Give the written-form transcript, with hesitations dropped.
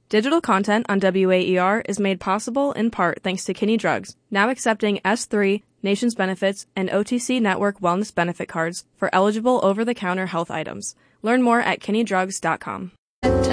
Digital content on WAER is made possible in part thanks to Kinney Drugs, now accepting S3, Nations Benefits, and OTC Network Wellness Benefit Cards for eligible over-the-counter health items. Learn more at kinneydrugs.com.